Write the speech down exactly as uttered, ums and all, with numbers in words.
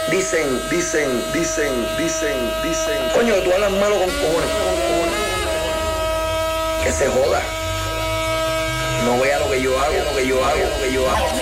Dicen, dicen, dicen, dicen, dicen. Coño, tú hablas malo con cojones. Que se joda. No vea lo que yo hago, lo que yo hago, lo que yo hago.